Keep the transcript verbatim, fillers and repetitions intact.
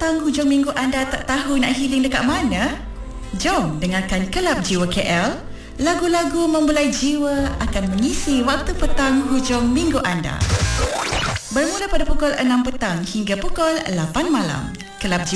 petang hujung minggu anda tak tahu nak healing dekat mana? Jom dengarkan Kelab Jiwa K L. Lagu-lagu membulai jiwa akan mengisi waktu petang hujung minggu anda. Bermula pada pukul enam petang hingga pukul lapan malam. Kelab Jiwa